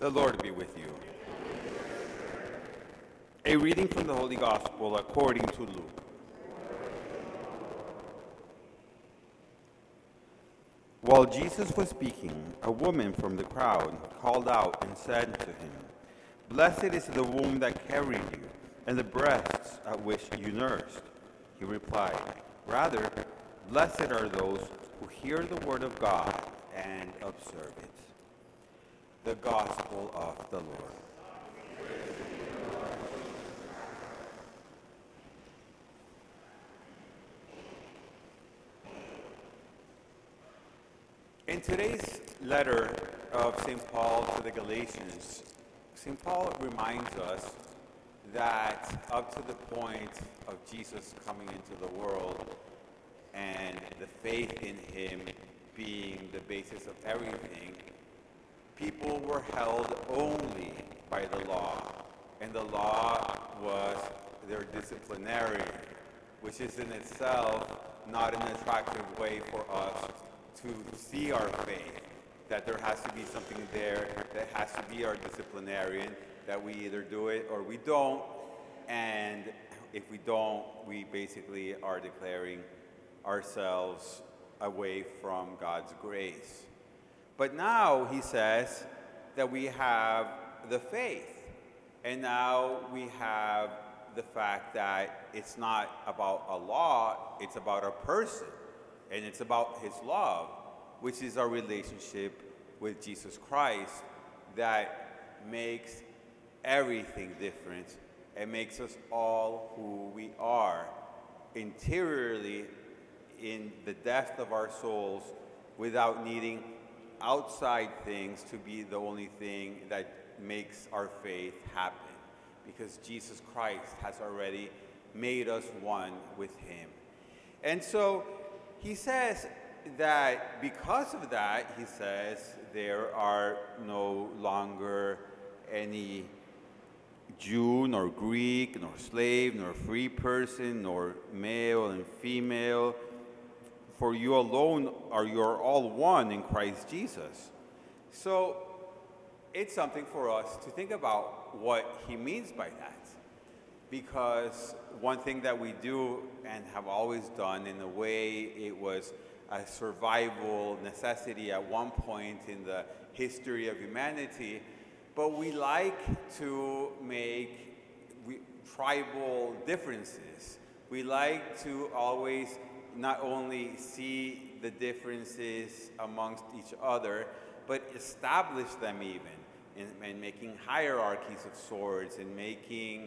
The Lord be with you. A reading from the Holy Gospel according to Luke. While Jesus was speaking, a woman from the crowd called out and said to him, "Blessed is the womb that carried you, and the breasts at which you nursed." He replied, "Rather, blessed are those who hear the word of God and observe it." The Gospel of the Lord. In today's letter of St. Paul to the Galatians, St. Paul reminds us that up to the point of Jesus coming into the world and the faith in him being the basis of everything, people were held only by the law. And the law was their disciplinarian, which is in itself not an attractive way for us to see our faith, that there has to be something there that has to be our disciplinarian, that we either do it or we don't, and if we don't, we basically are declaring ourselves away from God's grace. But now he says that we have the faith, and now we have the fact that it's not about a law, it's about a person. And it's about his love, which is our relationship with Jesus Christ that makes everything different and makes us all who we are interiorly in the depth of our souls without needing outside things to be the only thing that makes our faith happen, because Jesus Christ has already made us one with him. And so he says that because of that, he says there are no longer any Jew, nor Greek, nor slave, nor free person, nor male and female, for you alone you're all one in Christ Jesus. So it's something for us to think about what he means by that. Because one thing that we do and have always done, in a way it was a survival necessity at one point in the history of humanity, but we like to make tribal differences. We like to always not only see the differences amongst each other, but establish them even, in making hierarchies of sorts, and making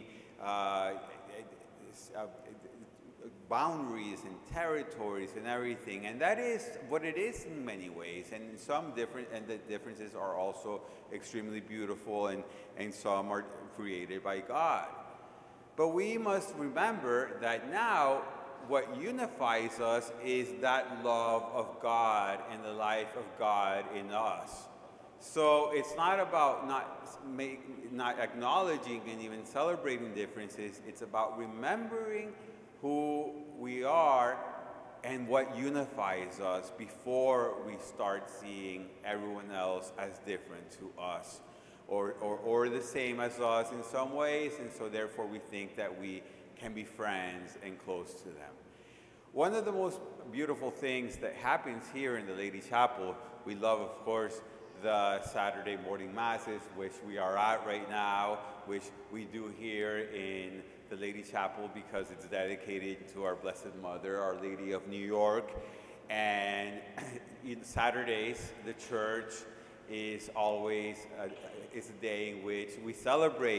boundaries and territories and everything. And that is what it is in many ways, and the differences are also extremely beautiful, and some are created by God. But we must remember that now what unifies us is that love of God and the life of God in us. So it's not about not acknowledging and even celebrating differences. It's about remembering who we are and what unifies us before we start seeing everyone else as different to us, or the same as us in some ways, and so therefore we think that we can be friends and close to them. One of the most beautiful things that happens here in the Lady Chapel, we love, of course, the Saturday morning masses, which we are at right now, which we do here in the Lady Chapel because it's dedicated to our Blessed Mother, Our Lady of New York. And Saturdays, the church is always a day in which we celebrate